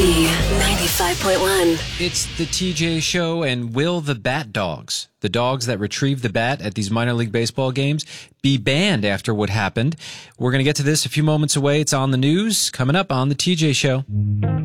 B95.1. It's the TJ Show, and will the bat dogs, the dogs that retrieve the bat at these minor league baseball games, be banned after what happened? We're going to get to this a few moments away. It's on the news, coming up on the TJ Show.